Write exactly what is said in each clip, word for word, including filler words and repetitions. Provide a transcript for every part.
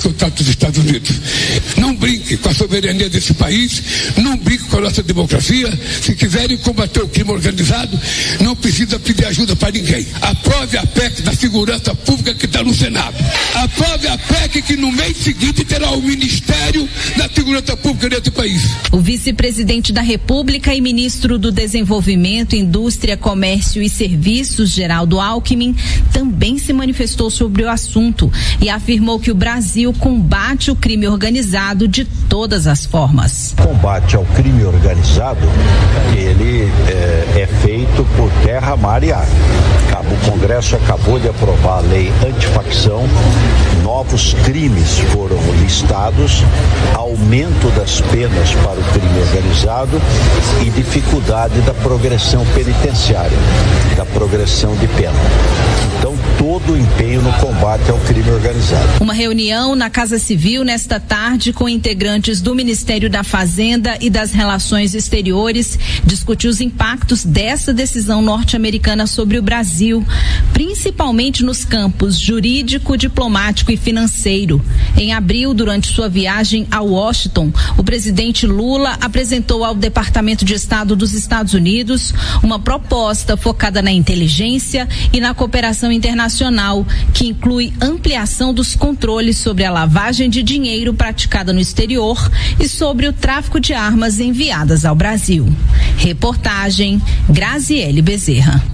que eu trato dos Estados Unidos. Não brinque com a soberania desse país, não brinque com a nossa democracia. Se quiserem combater o crime organizado, não precisa pedir ajuda para ninguém. Aprove a P E C da segurança pública que está no Senado. Aprove a P E C que no mês seguinte terá o Ministério da Segurança Pública desse país. O vice-presidente da República e ministro do Desenvolvimento, Indústria, Comércio e Serviços, Geraldo Alckmin, também se manifestou sobre o assunto e afirmou que o Brasil combate o crime organizado de todas as formas. Combate ao crime organizado, ele é, é feito por terra, mar e ar. O Congresso acabou de aprovar a lei antifacção, novos crimes foram listados, aumento das penas para o crime organizado e dificuldade da progressão penitenciária, da progressão de pena. Então, todo o empenho no combate ao crime organizado. Uma reunião na Casa Civil nesta tarde com integrantes do Ministério da Fazenda e das Relações Exteriores discutiu os impactos dessa decisão norte-americana sobre o Brasil, principalmente nos campos jurídico, diplomático e financeiro. Em abril, durante sua viagem a Washington, o presidente Lula apresentou ao Departamento de Estado dos Estados Unidos uma proposta focada na inteligência e na cooperação internacional, que inclui ampliação dos controles sobre a lavagem de dinheiro praticada no exterior e sobre o tráfico de armas enviadas ao Brasil. Reportagem Graziele Bezerra.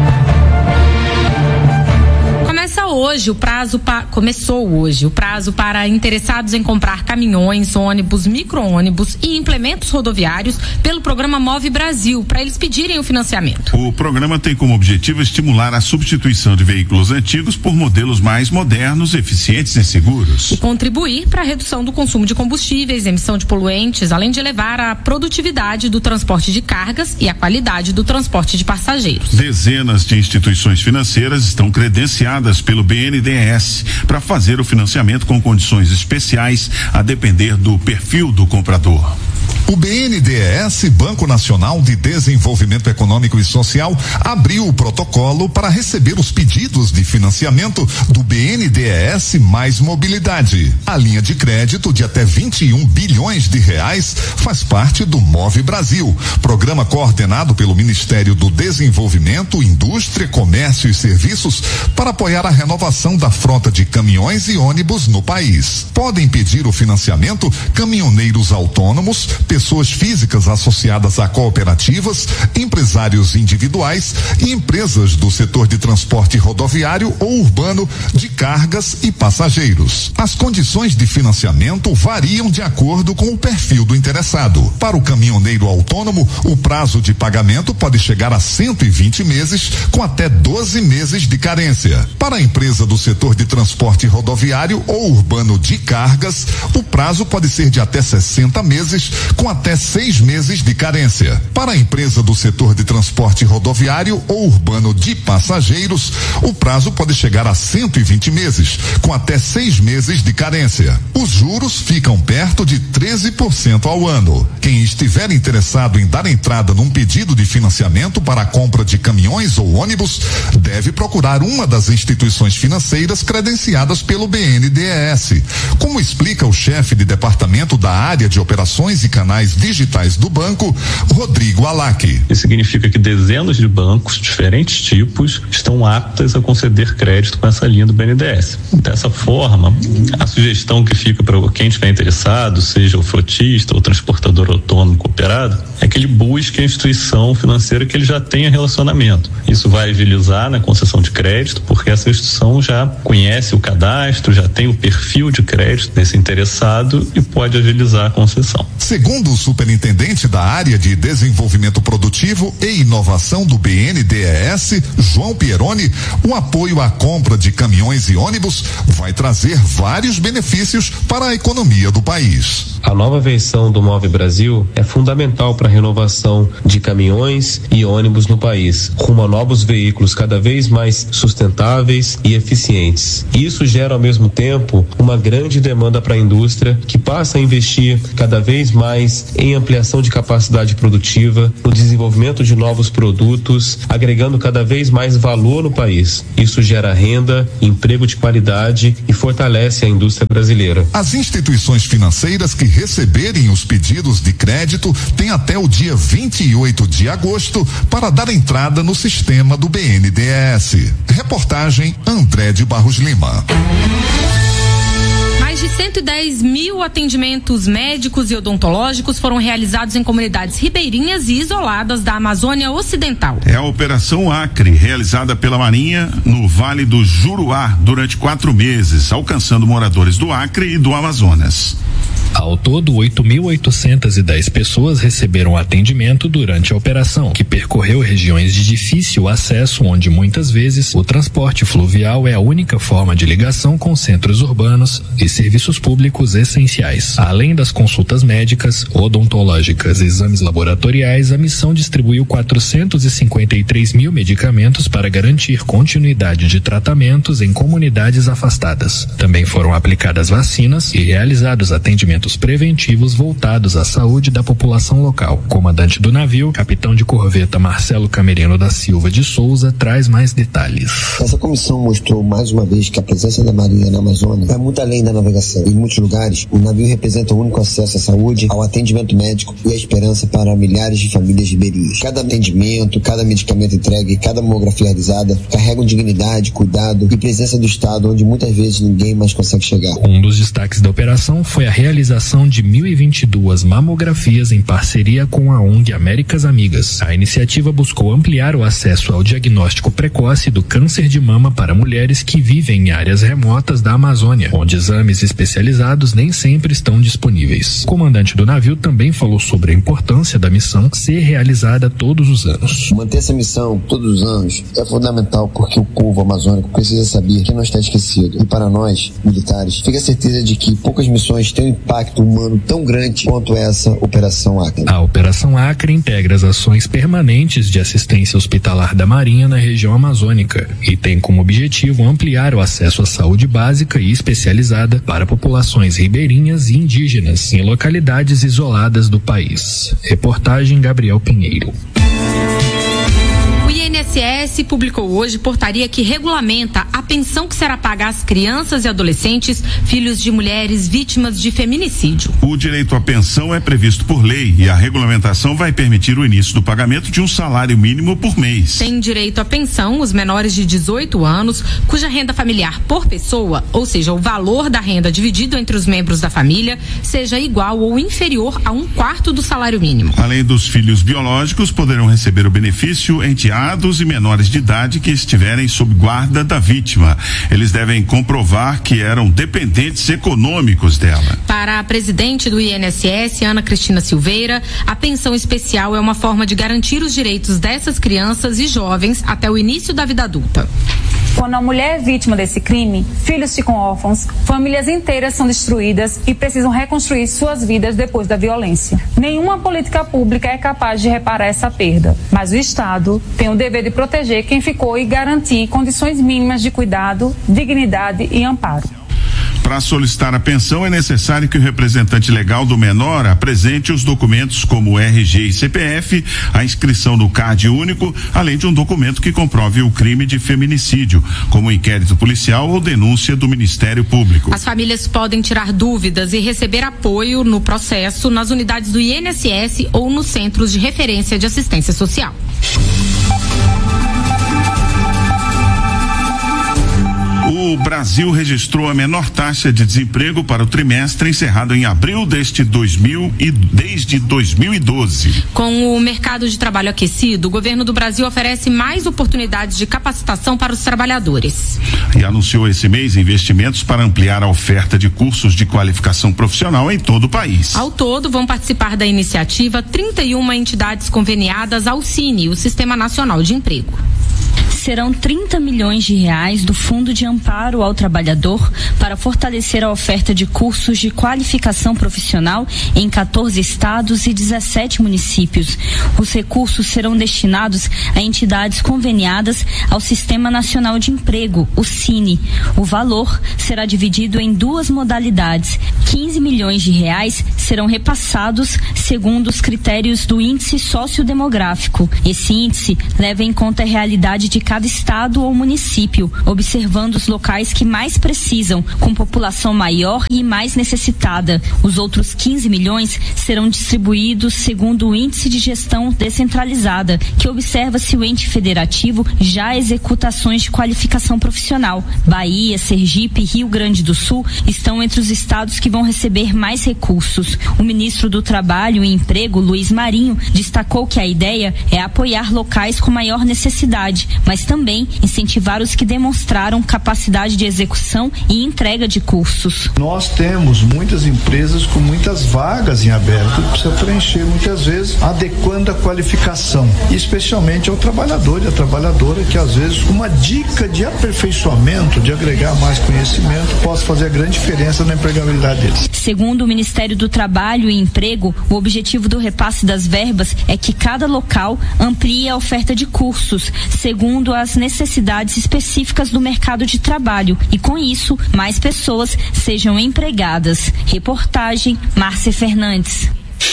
Começa hoje o prazo pa... Começou hoje o prazo para interessados em comprar caminhões, ônibus, micro-ônibus e implementos rodoviários pelo programa Move Brasil, para eles pedirem o financiamento. O programa tem como objetivo estimular a substituição de veículos antigos por modelos mais modernos, eficientes e seguros. E contribuir para a redução do consumo de combustíveis, emissão de poluentes, além de elevar a produtividade do transporte de cargas e a qualidade do transporte de passageiros. Dezenas de instituições financeiras estão credenciadas pelo B N D E S para fazer o financiamento com condições especiais a depender do perfil do comprador. O B N D E S, Banco Nacional de Desenvolvimento Econômico e Social, abriu o protocolo para receber os pedidos de financiamento do B N D E S Mais Mobilidade. A linha de crédito de até vinte e um bilhões de reais faz parte do Move Brasil, programa coordenado pelo Ministério do Desenvolvimento, Indústria, Comércio e Serviços para apoiar a renovação da frota de caminhões e ônibus no país. Podem pedir o financiamento caminhoneiros autônomos, pessoas físicas associadas a cooperativas, empresários individuais e empresas do setor de transporte rodoviário ou urbano de cargas e passageiros. As condições de financiamento variam de acordo com o perfil do interessado. Para o caminhoneiro autônomo, o prazo de pagamento pode chegar a cento e vinte meses, com até doze meses de carência. Para a empresa do setor de transporte rodoviário ou urbano de cargas, o prazo pode ser de até sessenta meses, com até seis meses de carência. Para a empresa do setor de transporte rodoviário ou urbano de passageiros, o prazo pode chegar a cento e vinte meses, com até seis meses de carência. Os juros ficam perto de treze por cento ao ano. Quem estiver interessado em dar entrada num pedido de financiamento para a compra de caminhões ou ônibus, deve procurar uma das instituições financeiras credenciadas pelo B N D E S. Como explica o chefe de departamento da área de operações e canais digitais do banco, Rodrigo Alac. Isso significa que dezenas de bancos, diferentes tipos, estão aptas a conceder crédito com essa linha do B N D E S. Dessa forma, a sugestão que fica para quem estiver interessado, seja o frotista ou transportador autônomo cooperado, é que ele busque a instituição financeira que ele já tenha relacionamento. Isso vai agilizar na concessão de crédito, porque essa instituição já conhece o cadastro, já tem o perfil de crédito desse interessado e pode agilizar a concessão. Segundo o superintendente da área de desenvolvimento produtivo e inovação do B N D E S, João Pieroni, o apoio à compra de caminhões e ônibus vai trazer vários benefícios para a economia do país. A nova versão do Move Brasil é fundamental para a renovação de caminhões e ônibus no país, rumo a novos veículos cada vez mais sustentáveis e eficientes. Isso gera ao mesmo tempo uma grande demanda para a indústria, que passa a investir cada vez mais mais em ampliação de capacidade produtiva, no desenvolvimento de novos produtos, agregando cada vez mais valor no país. Isso gera renda, emprego de qualidade e fortalece a indústria brasileira. As instituições financeiras que receberem os pedidos de crédito têm até o dia vinte e oito de agosto para dar entrada no sistema do B N D E S. Reportagem André de Barros Lima. Mais de cento e dez mil atendimentos médicos e odontológicos foram realizados em comunidades ribeirinhas e isoladas da Amazônia Ocidental. É a Operação Acre, realizada pela Marinha no Vale do Juruá durante quatro meses, alcançando moradores do Acre e do Amazonas. Ao todo, oito mil oitocentas e dez pessoas receberam atendimento durante a operação, que percorreu regiões de difícil acesso, onde muitas vezes o transporte fluvial é a única forma de ligação com centros urbanos e serviços públicos essenciais. Além das consultas médicas, odontológicas e exames laboratoriais, a missão distribuiu quatrocentos e cinquenta e três mil medicamentos para garantir continuidade de tratamentos em comunidades afastadas. Também foram aplicadas vacinas e realizados atendimentos preventivos voltados à saúde da população local. O comandante do navio, capitão de corveta Marcelo Camerino da Silva de Souza, traz mais detalhes. Essa comissão mostrou mais uma vez que a presença da Marinha na Amazônia vai muito além da navegação. Em muitos lugares, o navio representa o único acesso à saúde, ao atendimento médico e à esperança para milhares de famílias ribeirinhas. Cada atendimento, cada medicamento entregue, cada mamografia realizada carregam dignidade, cuidado e presença do Estado, onde muitas vezes ninguém mais consegue chegar. Um dos destaques da operação foi a realização de mil e vinte e duas mamografias em parceria com a O N G Américas Amigas. A iniciativa buscou ampliar o acesso ao diagnóstico precoce do câncer de mama para mulheres que vivem em áreas remotas da Amazônia, onde exames especializados nem sempre estão disponíveis. O comandante do navio também falou sobre a importância da missão ser realizada todos os anos. Manter essa missão todos os anos é fundamental porque o povo amazônico precisa saber que não está esquecido. E para nós, militares, fica a certeza de que poucas missões têm um impacto humano tão grande quanto essa Operação Acre. A Operação Acre integra as ações permanentes de assistência hospitalar da Marinha na região amazônica e tem como objetivo ampliar o acesso à saúde básica e especializada para populações ribeirinhas e indígenas em localidades isoladas do país. Reportagem Gabriel Pinheiro. O I N S S publicou hoje portaria que regulamenta a pensão que será paga às crianças e adolescentes, filhos de mulheres vítimas de feminicídio. O direito à pensão é previsto por lei e a regulamentação vai permitir o início do pagamento de um salário mínimo por mês. Tem direito à pensão os menores de dezoito anos, cuja renda familiar por pessoa, ou seja, o valor da renda dividido entre os membros da família, seja igual ou inferior a um quarto do salário mínimo. Além dos filhos biológicos, poderão receber o benefício enteados e menores de idade que estiverem sob guarda da vítima. Eles devem comprovar que eram dependentes econômicos dela. Para a presidente do I N S S, Ana Cristina Silveira, a pensão especial é uma forma de garantir os direitos dessas crianças e jovens até o início da vida adulta. Quando a mulher é vítima desse crime, filhos ficam órfãos, famílias inteiras são destruídas e precisam reconstruir suas vidas depois da violência. Nenhuma política pública é capaz de reparar essa perda, mas o Estado tem o dever de proteger quem ficou e garantir condições mínimas de cuidado, dignidade e amparo. Para solicitar a pensão é necessário que o representante legal do menor apresente os documentos como R G e C P F, a inscrição no C A D único, além de um documento que comprove o crime de feminicídio, como inquérito policial ou denúncia do Ministério Público. As famílias podem tirar dúvidas e receber apoio no processo nas unidades do I N S S ou nos centros de referência de assistência social. O Brasil registrou a menor taxa de desemprego para o trimestre encerrado em abril deste dois mil e desde dois mil e doze. Com o mercado de trabalho aquecido, o governo do Brasil oferece mais oportunidades de capacitação para os trabalhadores. E anunciou esse mês investimentos para ampliar a oferta de cursos de qualificação profissional em todo o país. Ao todo, vão participar da iniciativa trinta e uma entidades conveniadas ao Cine, o Sistema Nacional de Emprego. Serão trinta milhões de reais do Fundo de Amparo ao Trabalhador para fortalecer a oferta de cursos de qualificação profissional em quatorze estados e dezessete municípios. Os recursos serão destinados a entidades conveniadas ao Sistema Nacional de Emprego, o Cine. O valor será dividido em duas modalidades: quinze milhões de reais serão repassados segundo os critérios do índice sociodemográfico. Esse índice leva em conta a realidade de cada estado ou município, observando os locais que mais precisam, com população maior e mais necessitada. Os outros quinze milhões serão distribuídos segundo o índice de gestão descentralizada, que observa se o ente federativo já executa ações de qualificação profissional. Bahia, Sergipe e Rio Grande do Sul estão entre os estados que vão receber mais recursos. O ministro do Trabalho e Emprego, Luiz Marinho, destacou que a ideia é apoiar locais com maior necessidade, mas também incentivar os que demonstraram capacidade de execução e entrega de cursos. Nós temos muitas empresas com muitas vagas em aberto que precisa preencher muitas vezes, adequando a qualificação, especialmente ao trabalhador e à trabalhadora, que às vezes uma dica de aperfeiçoamento, de agregar mais conhecimento, pode fazer a grande diferença na empregabilidade deles. Segundo o Ministério do Trabalho e Emprego, o objetivo do repasse das verbas é que cada local amplie a oferta de cursos, segundo as necessidades específicas do mercado de trabalho, e com isso, mais pessoas sejam empregadas. Reportagem Márcia Fernandes.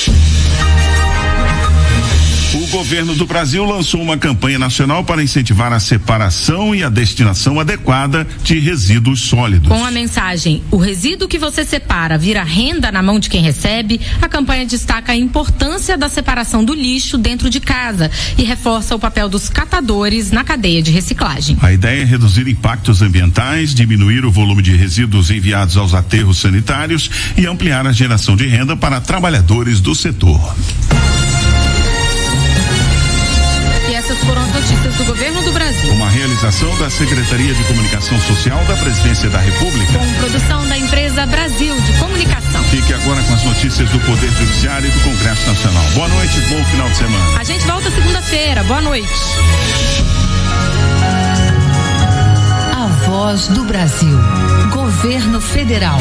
O governo do Brasil lançou uma campanha nacional para incentivar a separação e a destinação adequada de resíduos sólidos. Com a mensagem "O resíduo que você separa vira renda na mão de quem recebe", a campanha destaca a importância da separação do lixo dentro de casa e reforça o papel dos catadores na cadeia de reciclagem. A ideia é reduzir impactos ambientais, diminuir o volume de resíduos enviados aos aterros sanitários e ampliar a geração de renda para trabalhadores do setor. Essas foram as notícias do governo do Brasil. Uma realização da Secretaria de Comunicação Social da Presidência da República. Com produção da empresa Brasil de Comunicação. Fique agora com as notícias do Poder Judiciário e do Congresso Nacional. Boa noite, bom final de semana. A gente volta segunda-feira. Boa noite. A Voz do Brasil. Governo Federal.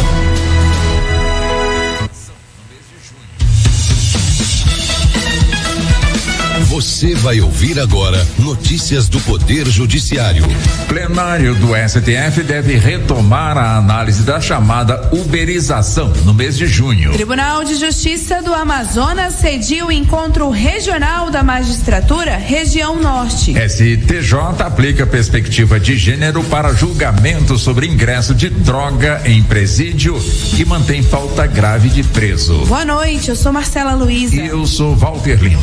Você vai ouvir agora notícias do Poder Judiciário. Plenário do S T F deve retomar a análise da chamada uberização no mês de junho. Tribunal de Justiça do Amazonas cediu o encontro regional da magistratura região norte. S T J aplica perspectiva de gênero para julgamento sobre ingresso de droga em presídio e mantém falta grave de preso. Boa noite, eu sou Marcela Luiza. E eu sou Walter Lima.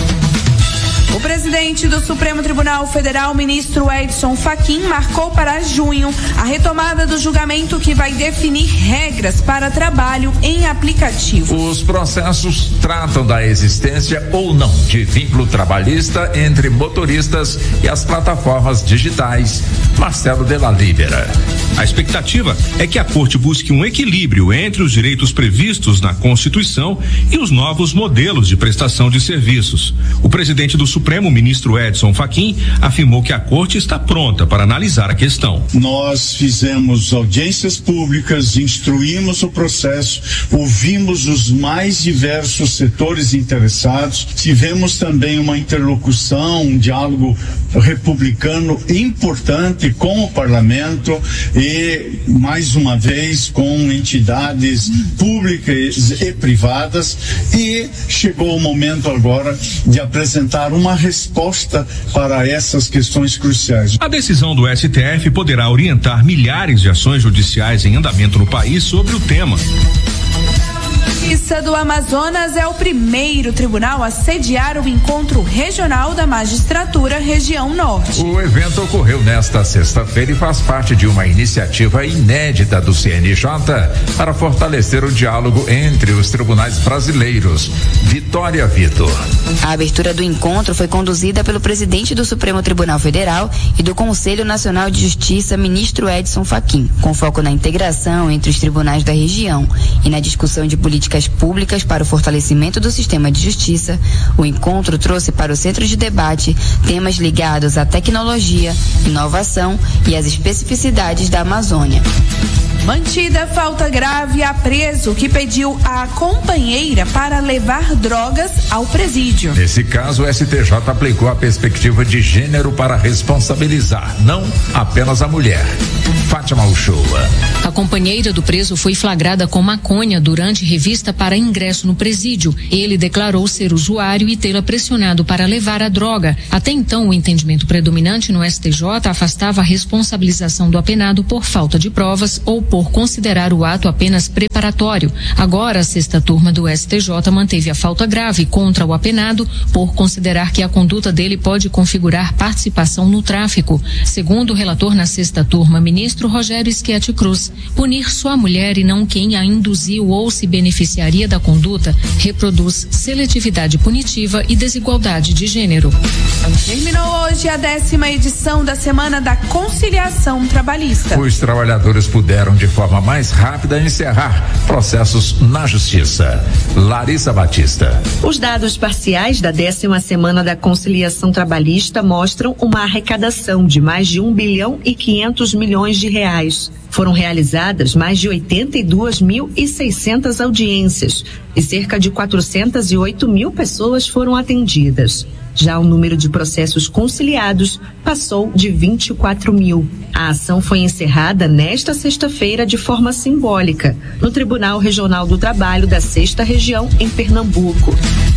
O presidente do Supremo Tribunal Federal, ministro Edson Fachin, marcou para junho a retomada do julgamento que vai definir regras para trabalho em aplicativo. Os processos tratam da existência ou não de vínculo trabalhista entre motoristas e as plataformas digitais. Marcelo Della Libera. A expectativa é que a Corte busque um equilíbrio entre os direitos previstos na Constituição e os novos modelos de prestação de serviços. O presidente do Supremo, ministro Edson Fachin, afirmou que a Corte está pronta para analisar a questão. Nós fizemos audiências públicas, instruímos o processo, ouvimos os mais diversos setores interessados, tivemos também uma interlocução, um diálogo republicano importante com o parlamento e, mais uma vez, com entidades públicas e privadas, e chegou o momento agora de apresentar uma resposta para essas questões cruciais. A decisão do S T F poderá orientar milhares de ações judiciais em andamento no país sobre o tema. Justiça do Amazonas é o primeiro tribunal a sediar o encontro regional da magistratura região norte. O evento ocorreu nesta sexta-feira e faz parte de uma iniciativa inédita do C N J para fortalecer o diálogo entre os tribunais brasileiros. Vitória Vitor. A abertura do encontro foi conduzida pelo presidente do Supremo Tribunal Federal e do Conselho Nacional de Justiça, ministro Edson Fachin, com foco na integração entre os tribunais da região e na discussão de políticas públicas para o fortalecimento do sistema de justiça. O encontro trouxe para o centro de debate temas ligados à tecnologia, inovação e às especificidades da Amazônia. Mantida falta grave a preso que pediu a companheira para levar drogas ao presídio. Nesse caso, o S T J aplicou a perspectiva de gênero para responsabilizar, não apenas a mulher. Fátima Uchoa. A companheira do preso foi flagrada com maconha durante revista para ingresso no presídio. Ele declarou ser usuário e tê-la pressionado para levar a droga. Até então, o entendimento predominante no S T J afastava a responsabilização do apenado por falta de provas ou por considerar o ato apenas preparatório. Agora, a sexta turma do S T J manteve a falta grave contra o apenado por considerar que a conduta dele pode configurar participação no tráfico. Segundo o relator na sexta turma, ministro Rogério Schietti Cruz, punir só a mulher e não quem a induziu ou se beneficiaria da conduta reproduz seletividade punitiva e desigualdade de gênero. Terminou hoje a décima edição da Semana da Conciliação Trabalhista. Os trabalhadores puderam de forma mais rápida encerrar processos na Justiça. Larissa Batista. Os dados parciais da décima Semana da Conciliação Trabalhista mostram uma arrecadação de mais de um bilhão e quinhentos milhões de reais. Foram realizadas mais de oitenta e duas mil e seiscentas audiências e cerca de quatrocentas e oito mil pessoas foram atendidas. Já o número de processos conciliados passou de vinte e quatro mil. A ação foi encerrada nesta sexta-feira de forma simbólica, no Tribunal Regional do Trabalho da Sexta Região, em Pernambuco.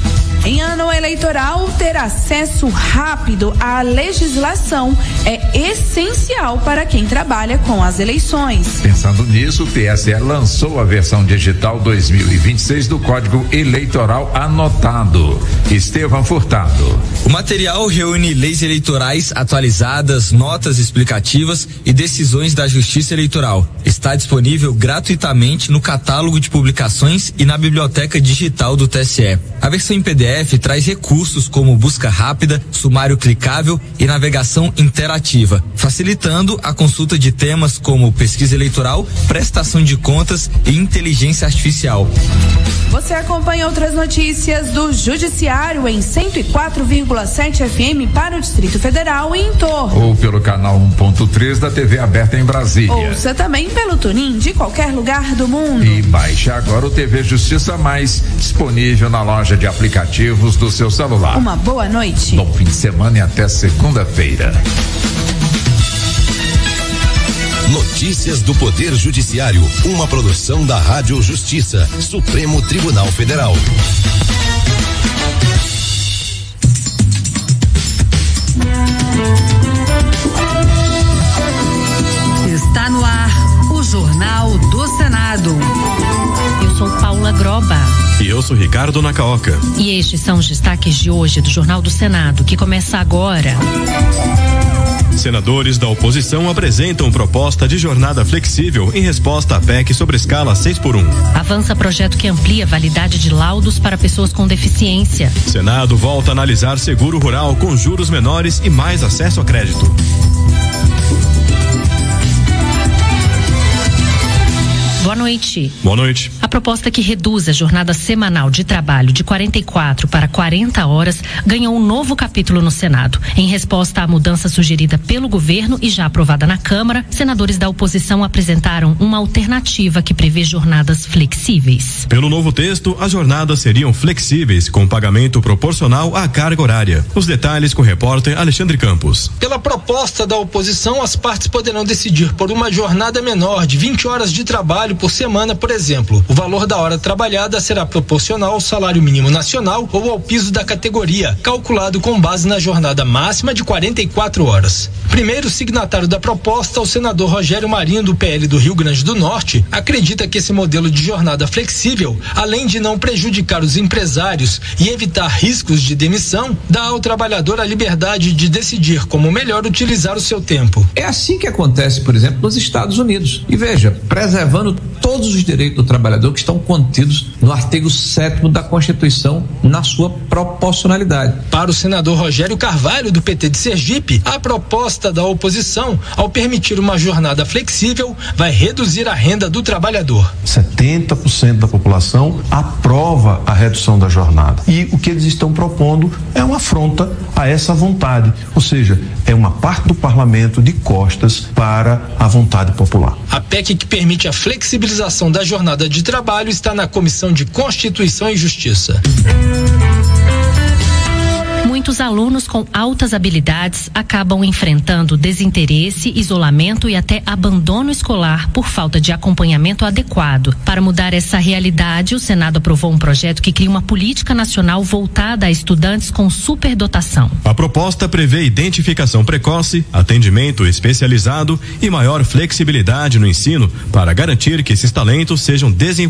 Em ano eleitoral, ter acesso rápido à legislação é essencial para quem trabalha com as eleições. Pensando nisso, o T S E lançou a versão digital dois mil e vinte e seis do Código Eleitoral anotado. Estevão Furtado. O material reúne leis eleitorais atualizadas, notas explicativas e decisões da Justiça Eleitoral. Está disponível gratuitamente no catálogo de publicações e na biblioteca digital do T S E. A versão em P D F traz recursos como busca rápida, sumário clicável e navegação interativa, facilitando a consulta de temas como pesquisa eleitoral, prestação de contas e inteligência artificial. Você acompanha outras notícias do Judiciário em cento e quatro vírgula sete F M para o Distrito Federal e em torno. Ou pelo canal um ponto três da T V aberta em Brasília. Ouça também pelo TuneIn de qualquer lugar do mundo. E baixe agora o T V Justiça Mais, disponível na loja de aplicativos do seu celular. Uma boa noite. Bom fim de semana e até segunda-feira. Notícias do Poder Judiciário, uma produção da Rádio Justiça, Supremo Tribunal Federal. Está no ar o Jornal do Senado. Eu sou Paula Groba. E eu sou Ricardo Nacaoca. E estes são os destaques de hoje do Jornal do Senado, que começa agora. Senadores da oposição apresentam proposta de jornada flexível em resposta à P E C sobre escala seis por um. Avança projeto que amplia a validade de laudos para pessoas com deficiência. Senado volta a analisar seguro rural com juros menores e mais acesso a crédito. Boa noite. Boa noite. A proposta que reduz a jornada semanal de trabalho de quarenta e quatro para quarenta horas ganhou um novo capítulo no Senado. Em resposta à mudança sugerida pelo governo e já aprovada na Câmara, senadores da oposição apresentaram uma alternativa que prevê jornadas flexíveis. Pelo novo texto, as jornadas seriam flexíveis, com pagamento proporcional à carga horária. Os detalhes com o repórter Alexandre Campos. Pela proposta da oposição, as partes poderão decidir por uma jornada menor de vinte horas de trabalho por semana, por exemplo. O valor da hora trabalhada será proporcional ao salário mínimo nacional ou ao piso da categoria, calculado com base na jornada máxima de quarenta e quatro horas. Primeiro signatário da proposta, o senador Rogério Marinho, do P L do Rio Grande do Norte, acredita que esse modelo de jornada flexível, além de não prejudicar os empresários e evitar riscos de demissão, dá ao trabalhador a liberdade de decidir como melhor utilizar o seu tempo. É assim que acontece, por exemplo, nos Estados Unidos. E veja, preservando todos os direitos do trabalhador que estão contidos no artigo sétimo da Constituição na sua proporcionalidade. Para o senador Rogério Carvalho, do P T de Sergipe, a proposta da oposição, ao permitir uma jornada flexível, vai reduzir a renda do trabalhador. setenta por cento da população aprova a redução da jornada. E o que eles estão propondo é uma afronta a essa vontade, ou seja, é uma parte do parlamento de costas para a vontade popular. A P E C que permite a flexibilização da jornada de trabalho está na Comissão de Constituição e Justiça. Muitos alunos com altas habilidades acabam enfrentando desinteresse, isolamento e até abandono escolar por falta de acompanhamento adequado. Para mudar essa realidade, o Senado aprovou um projeto que cria uma política nacional voltada a estudantes com superdotação. A proposta prevê identificação precoce, atendimento especializado e maior flexibilidade no ensino para garantir que esses talentos sejam desenvolvidos